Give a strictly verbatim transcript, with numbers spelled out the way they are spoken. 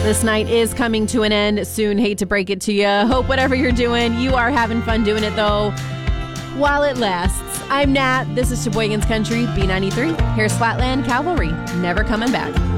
This night is coming to an end soon. Hate to break it to you. Hope whatever you're doing, you are having fun doing it, though, while it lasts. I'm Nat. This is Sheboygan's Country, B ninety-three. Here's Flatland Cavalry. Never coming back.